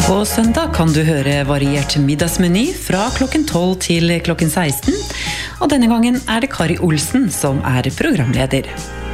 På søndag kan du høre variert middagsmeny fra klokken 12 til klokken 16, og denne gangen det Kari Olsen som programleder.